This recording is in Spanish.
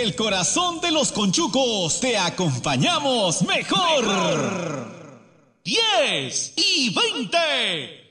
El corazón de los conchucos, te acompañamos mejor. 10 y 20.